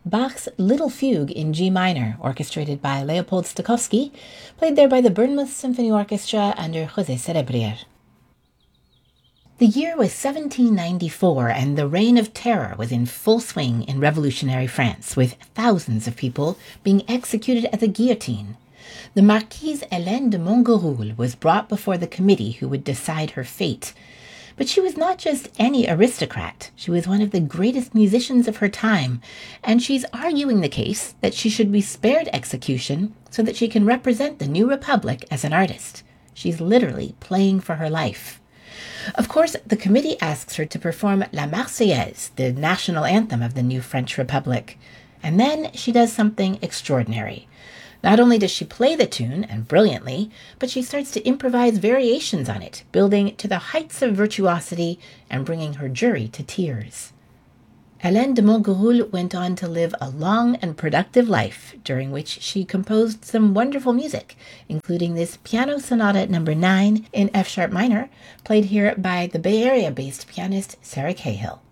Bach's Little Fugue in G minor, orchestrated by Leopold Stokowski, played there by the Bournemouth Symphony Orchestra under José Cerebrier. The year was 1794, and the Reign of Terror was in full swing in revolutionary France, with thousands of people being executed at the guillotine. The Marquise Hélène de Montgeroul was brought before the committee who would decide her fate. But she was not just any aristocrat. She was one of the greatest musicians of her time, and she's arguing the case that she should be spared execution so that she can represent the new republic as an artist. She's literally playing for her life. Of course, the committee asks her to perform La Marseillaise, the national anthem of the new French Republic. And then she does something extraordinary. Not only does she play the tune, and brilliantly, but she starts to improvise variations on it, building to the heights of virtuosity and bringing her jury to tears. Hélène de Montgeroul went on to live a long and productive life, during which she composed some wonderful music, including this Piano Sonata No. 9 in F-sharp minor, played here by the Bay Area-based pianist Sarah Cahill.